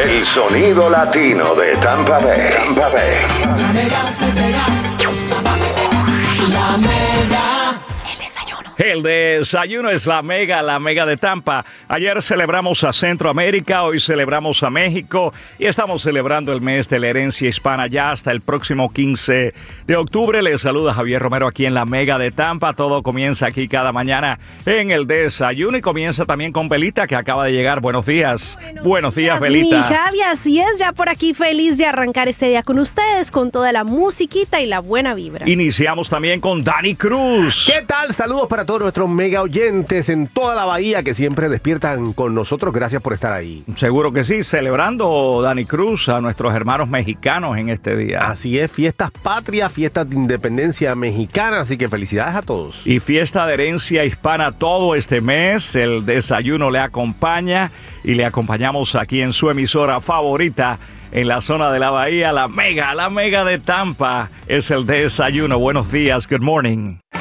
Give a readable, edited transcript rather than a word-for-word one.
El sonido latino de Tampa Bay. Tampa Bay. La Mega se pega. La Mega. El desayuno es la mega de Tampa. Ayer celebramos a Centroamérica, hoy celebramos a México y estamos celebrando el mes de la herencia hispana ya hasta el próximo 15 de octubre. Les saluda Javier Romero aquí en la Mega de Tampa. Todo comienza aquí cada mañana en el desayuno y comienza también con Belita, que acaba de llegar. Buenos días. Buenos días, Belita. Mi Javi, así es, ya por aquí feliz de arrancar este día con ustedes, con toda la musiquita y la buena vibra. Iniciamos también con Dani Cruz. ¿Qué tal? Saludos para todos nuestros mega oyentes en toda la bahía que siempre despiertan con nosotros. Gracias por estar ahí. Seguro que sí, celebrando, Dani Cruz, a nuestros hermanos mexicanos en este día. Así es, fiestas patrias, fiestas de independencia mexicana, así que felicidades a todos. Y fiesta de herencia hispana todo este mes. El desayuno le acompaña y le acompañamos aquí en su emisora favorita en la zona de la bahía, la mega de Tampa. Es el desayuno. Buenos días, good morning.